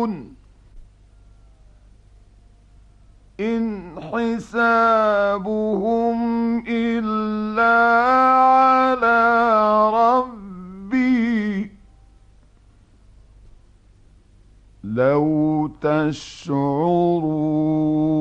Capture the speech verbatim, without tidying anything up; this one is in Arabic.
يعملون إن حسابهم إلا على ربي لو تشعرون